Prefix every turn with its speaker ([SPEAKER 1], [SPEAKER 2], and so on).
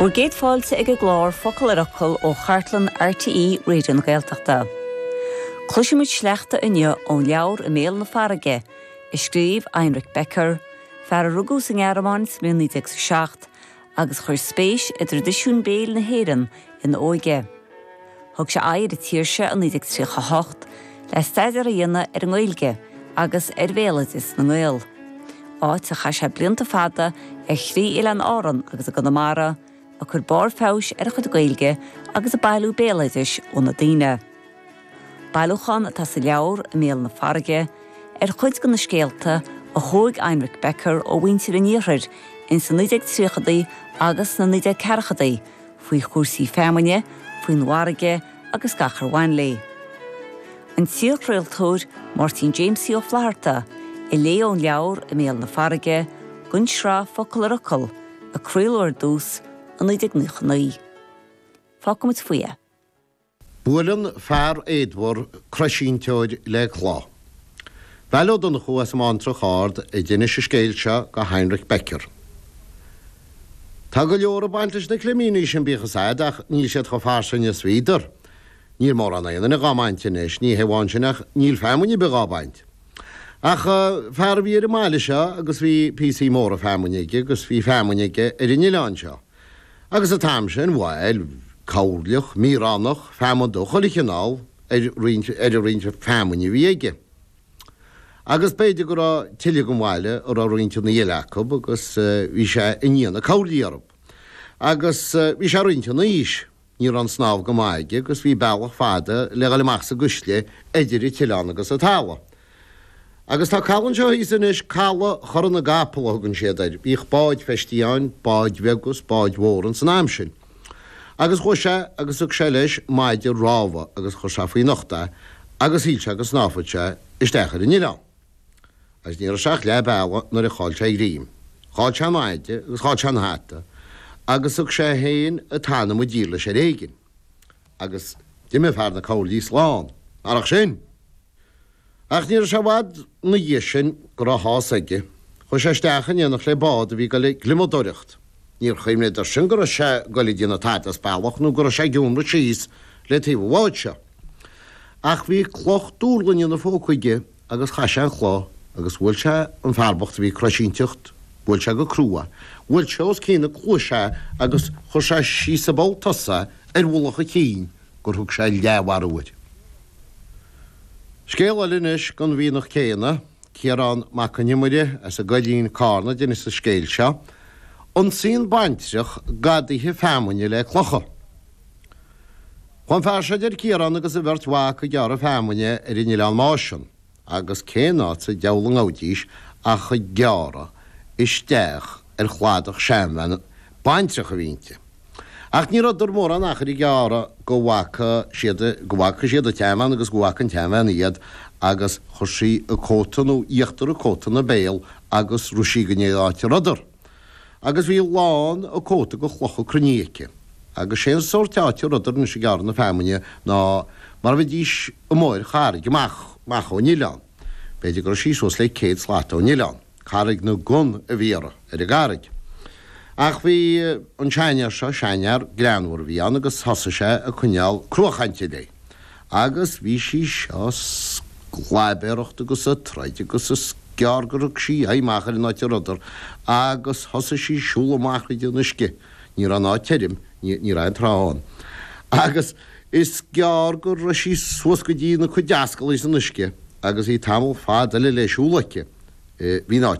[SPEAKER 1] Uair géad fáilte ag glár focail arachil ó chartlan RTE réidir na Gaeltachta. Cluisimid sleachta inne ón leabhar i méal na farraige, i scríb Heinrich Becker, fear a rugú sa ngearmáin 1967, agus chuir spéis i tradiisiún béal na héireann in óige. Thug sé air i tíirse an 1938 le staidir a dhéanana ar an Gaeilge agus ar bhéalad is na Gael. Áit a chaise blianta fada ar chrí ile an áran agus a Conamara, a chur bar fás ar a chud Gaeilge agus a bailú béalaitis ó na daoine. Bailúchan atá sa leabhar i méal na farraige ar chuid go na scéalta a thóg Heinrich Becker ó bhaintear an níothir in sa 1930 agus na 1940 faoi chósaí féamaine, faoi nhuaraige agus gachar bhainlé. An tíorchraoltóir Martin Jamesí ó Phláirte i lé ón leabhar i méal na farraige gunn srá focail arachil a craolóir dús an 1999. Fácamid faoia.
[SPEAKER 2] Búlan fear éadmhar croisínteoid le chlá. Bhealú don chuas mantra cháard i dine sé scéilte go Heinrich Becker. Tá go leor a baintis na clemíní sin bíchas ach ní siad go fásin is víidir. Níl mór anna na gámaintinis, ní heháinsinach níl fémuine begábaint. Ach fear bhí ar máile seo agus bhí PC mór a fémuneige agus bhí fémuneige ar in Ileán seo. Agus a tam sin bhil cáirlioch, míránach, fémadach, cholichinál ar a rínte fémuine bhí aige. Agus beidir go tiile go bhile ar a rínte na Ileacob agus bhí sé iníana cáirlíarab. Agus bhí sé rínte na ís, ní an snáb go maige agus bhí bealach fada le galimach sa gusle idir i Tileán agus a tála. Agus tá callan seo ísanis calla chor na gapalagan séad bích báid festíáin, báid vegus, báid mhóran san amsin. Agus chu sé agus ug sé leis maidir ráha agus chu se faoi nachta, agus hílte agus náfailte istechar in Ileán. Agus ní seach le beala nar a cháilte ag rím. Cháilte maide agus cháilte háta, agus ug sé héin a tána mu díla sé réigin. Agus diime fear na cáilí sláán, arach sin. Ach níor se bhd na dhéisin go a hás aige, chu sé stechan dhéanach le bád a bhí go le glimodóireacht. Níor chuimne ar sin go sé go le díana tátas bailach nó go sé giúmra síos le taobh bháid se. Ach bhí cloch dúrlainn na fócaige agus chaise an chlá agus bhfuil se an fearbacht bhí croisínteocht, bhfuil se go crúa, bhfuil se os cína chlúise agus chu sé síos a báil tosa ar bhulacha cín gur thug sé leabharúid. Scéal alinis gan bhí nach céana, céarán macanimuide as a gailín cána dine sa scéil seo, an sín baintreach gadaithe fémuine le clocha. Chun fear sé idir céarán agus a bhirt mhacha gear a fémuine ar in Ileán máisin, agus céanáit sa deabhlang áidís a chu geara isteach ar chláadach seanmhain baintreach a bhínte. Ach ní idir mór an achar I geara go bhacha siad a teamán agus go bhacha an teamán iad agus chusí a cótanú íochttar a cótan a béal agus rusí go néáte rudar. Agus bhí lán a cóta go chlocha cruníice. Agus sé sór teáte rudar na sé geara na fémuine ná mar bhí díos a móir chárig macha ó Ileán. Beidir gur síos le céad sláta ó Ileán. Chárig na gun a bhíara ar a gárig. Ach bhí an seinear seo seinear gleanúir bhí an agus thosa sé a chuneal cruachainte dé. Agus bhí sí seo gláibéireacht agus a traid agus a sceargurach sí aimachar in áte rudar agus thosa sí siúlamachra na sci, ní an áterim ní ra an tráán. Agus is sceargur ra sí suas go dtína chu deascail is na sci, agus í tamil fád le leisúlacha. Bhí